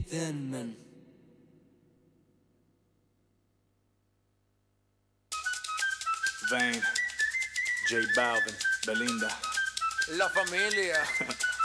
Thin Man. Vane, J Balvin, Belinda. La familia.